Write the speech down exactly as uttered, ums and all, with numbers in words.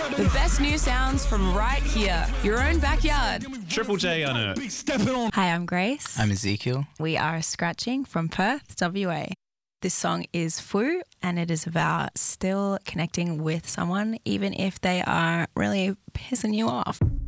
The best new sounds from right here, your own backyard. Triple J on it. Hi, I'm Grace. I'm Ezekiel. We are Scratching from Perth, W A. This song is Fu, and it is about still connecting with someone even if they are really pissing you off.